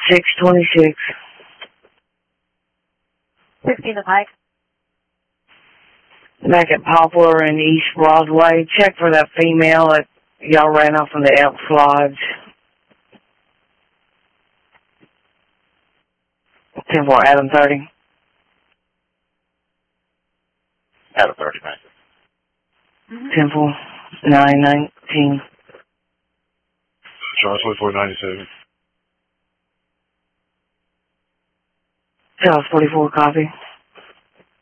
626. 16 the Pike. Back at Poplar and East Broadway. Check for that female that y'all ran off from the Elks Lodge. 10-4, Adam 30. Adam 30, man. 10-4, 919. Charles 4497. Charles 44, copy.